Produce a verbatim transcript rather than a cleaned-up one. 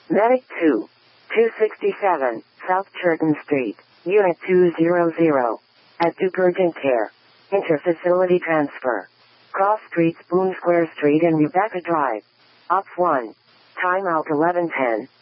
Medic two. two sixty-seven, South Churton Street, Unit two hundred. At Duke Urgent Care. Inter-facility transfer. Cross Streets, Boone Square Street and Rebecca Drive. Op one. Timeout eleven ten.